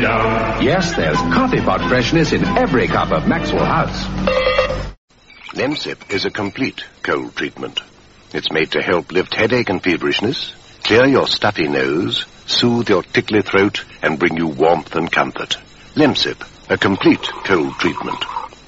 down. Yes, there's coffee pot freshness in every cup of Maxwell House. Lemsip is a complete cold treatment. It's made to help lift headache and feverishness, clear your stuffy nose, soothe your tickly throat, and bring you warmth and comfort. Lemsip, a complete cold treatment.